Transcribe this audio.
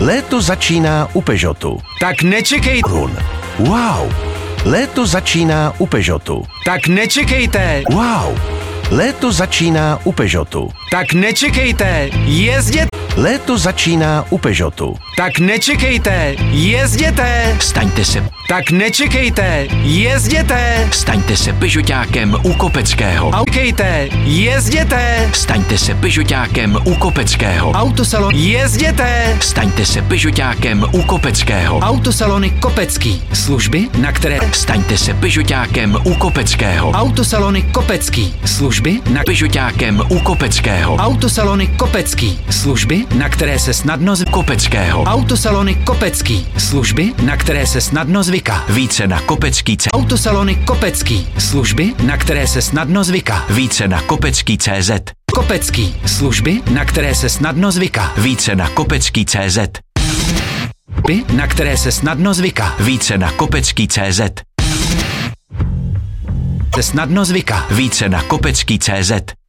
Léto začíná u Peugeotu. Tak nečekejte. Wow. Léto začíná u Peugeotu. Tak nečekejte. Wow. Léto začíná u Peugeotu. Tak nečekejte. Jezděte. Léto začíná u Peugeotu. Tak nečekejte. Jezděte. Staňte se. Tak nečekejte. Jezděte. Staňte se Peugeotákem u Kopeckého. Aukejte. Jezděte. Staňte se Peugeotákem u Kopeckého. Autosalon. Jezděte. Staňte se Peugeotákem u Kopeckého. Autosalony Kopecký. Služby, na které... Staňte se Peugeotákem u Kopeckého. Autosalony Kopecký. Služby, na... Peugeotákem u Kopeckého. Autosalony Kopecký. Služby, na které se snadno Kopeckého. Autosalony Kopecký. Služby, na které se snadno zvyká. Více na Kopecký CZ. Autosalony Kopecký. Služby, na které se snadno zvyká. Více na Kopecký CZ. Kopecký. Služby, na které se snadno zvyká. Více na Kopecký CZ. Na které se snadno zvyká. Více na Kopecký CZ. Se snadno zvyká. Více na Kopecký CZ.